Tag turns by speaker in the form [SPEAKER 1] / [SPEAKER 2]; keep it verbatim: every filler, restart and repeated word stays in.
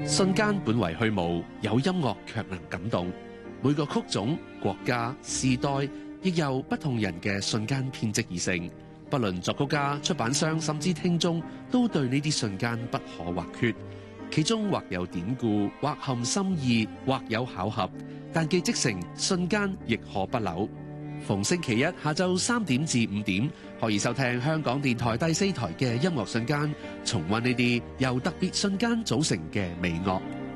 [SPEAKER 1] 瞬間本為虛無，有音樂卻能感動。每個曲種、國家、時代，亦由不同人嘅瞬間編織而成。不論作曲家、出版商，甚至聽眾，都對呢啲瞬間不可或缺。其中或有典故，或含心意，或有巧合，但既織成瞬間，亦可不朽。逢星期一下晝三點至五點，可以收聽香港電台第四台嘅音樂瞬間，重溫呢啲由特別瞬間組成嘅美樂。